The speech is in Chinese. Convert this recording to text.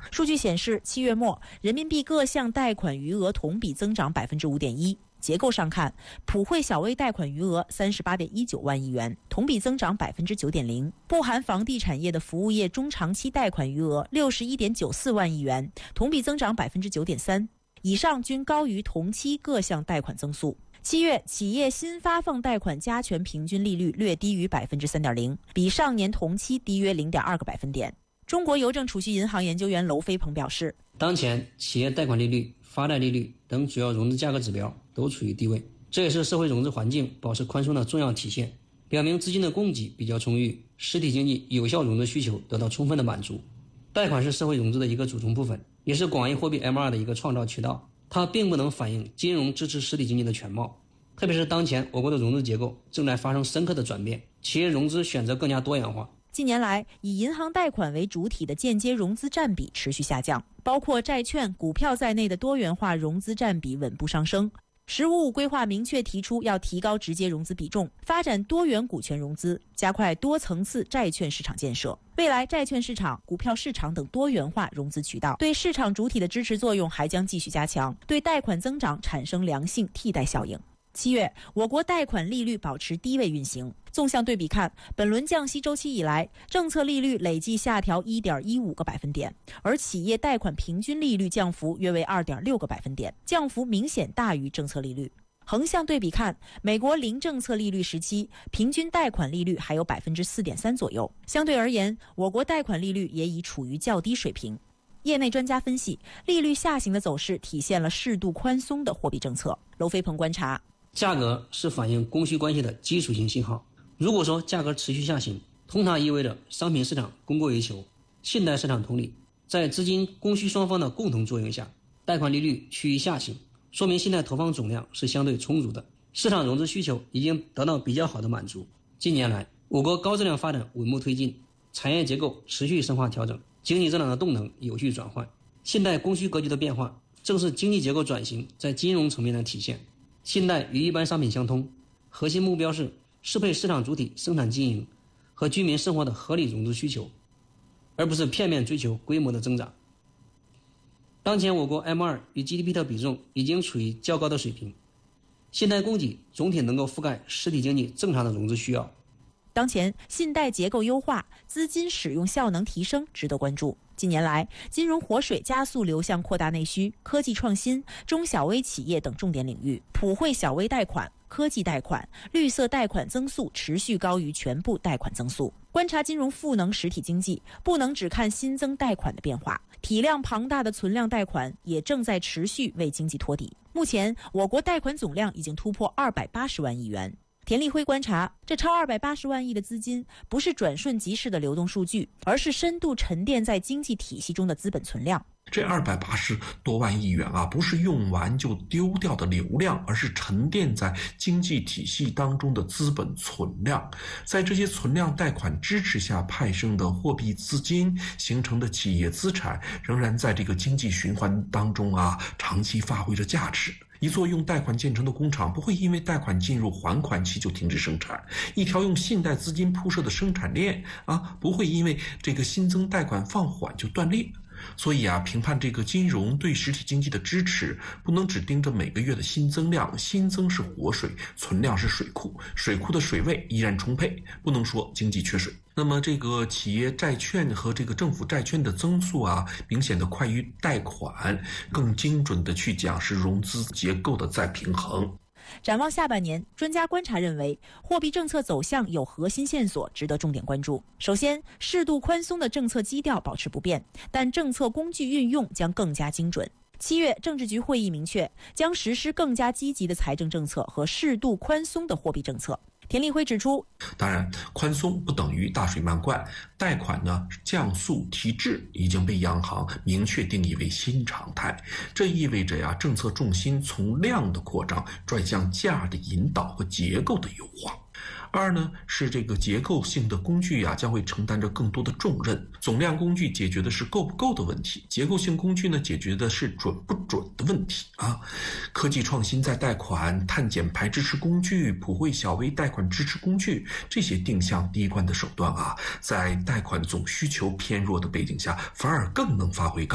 数据显示，7月末人民币各项贷款余额同比增长 5.1%。结构上看，普惠小微贷款余额 38.19万亿元，同比增长 9.0%， 不含房地产业的服务业中长期贷款余额 61.94万亿元，同比增长 9.3%， 以上均高于同期各项贷款增速。7月企业新发放贷款加权平均利率略低于 3.0%， 比上年同期低约 0.2个百分点。中国邮政储蓄银行研究员娄飞鹏表示， 当前企业贷款利率、发贷利率等主要融资价格指标都处于低位，这也是社会融资环境保持宽松的重要体现，表明资金的供给比较充裕，实体经济有效融资需求得到充分的满足。贷款是社会融资的一个组成部分，也是广义货币 M2 的一个创造渠道，它并不能反映金融支持实体经济的全貌。特别是当前我国的融资结构正在发生深刻的转变，企业融资选择更加多元化。 近年来，以银行贷款为主体的间接融资占比持续下降，包括债券、股票在内的多元化融资占比稳步上升。“15+5”规划明确提出要提高直接融资比重，发展多元股权融资，加快多层次债券市场建设。未来债券市场、股票市场等多元化融资渠道对市场主体的支持作用还将继续加强，对贷款增长产生良性替代效应。7月，我国贷款利率保持低位运行。纵向对比看，本轮降息周期以来，政策利率累计下调 1.15个百分点，而企业贷款平均利率降幅约为 2.6个百分点，降幅明显大于政策利率。横向对比看，美国零政策利率时期，平均贷款利率还有 4.3% 左右。相对而言，我国贷款利率也已处于较低水平。业内专家分析，利率下行的走势体现了适度宽松的货币政策。娄飞鹏观察， 价格是反映供需关系的基础性信号。如果说价格持续下行，通常意味着商品市场供过于求。信贷市场同理，在资金供需双方的共同作用下，贷款利率趋于下行，说明信贷投放总量是相对充足的，市场融资需求已经得到比较好的满足。近年来，我国高质量发展稳步推进，产业结构持续深化调整，经济增长的动能有序转换。信贷供需格局的变化，正是经济结构转型在金融层面的体现。信贷与一般商品相通，核心目标是适配市场主体生产经营和居民生活的合理融资需求，而不是片面追求规模的增长。当前我国 M2 与 GDP 的比重已经处于较高的水平，信贷供给总体能够覆盖实体经济正常的融资需要。 当前信贷结构优化、资金使用效能提升值得关注。近年来，金融活水加速流向扩大内需、科技创新、中小微企业等重点领域，普惠小微贷款、科技贷款、绿色贷款增速持续高于全部贷款增速。观察金融赋能实体经济，不能只看新增贷款的变化，体量庞大的存量贷款也正在持续为经济托底。目前，我国贷款总量已经突破280万亿元。田立辉观察，这超280万亿的资金不是转瞬即逝的流动数据，而是深度沉淀在经济体系中的资本存量。 这280多万亿元啊，不是用完就丢掉的流量，而是沉淀在经济体系当中的资本存量。在这些存量贷款支持下派生的货币资金形成的企业资产，仍然在这个经济循环当中啊，长期发挥着价值。一座用贷款建成的工厂不会因为贷款进入还款期就停止生产，一条用信贷资金铺设的生产链啊，不会因为这个新增贷款放缓就断裂。所以啊，评判这个金融对实体经济的支持，不能只盯着每个月的新增量，新增是活水，存量是水库，水库的水位依然充沛，不能说经济缺水。那么这个企业债券和这个政府债券的增速啊，明显的快于贷款，更精准的去讲是融资结构的再平衡。 展望下半年，专家观察认为，货币政策走向有核心线索值得重点关注。首先，适度宽松的政策基调保持不变，但政策工具运用将更加精准。7月，政治局会议明确，将实施更加积极的财政政策和适度宽松的货币政策。田立辉指出， 当然，宽松不等于大水漫灌，贷款呢降速提质已经被央行明确定义为新常态。这意味着呀，政策重心从量的扩张转向价的引导和结构的优化。二呢，是这个结构性的工具啊，将会承担着更多的重任。总量工具解决的是够不够的问题，结构性工具呢，解决的是准不准的问题啊。科技创新在贷款、碳减排支持工具、普惠小微贷款支持工具这些定向低关的手段啊，在贷款总需求偏弱的背景下，反而更能发挥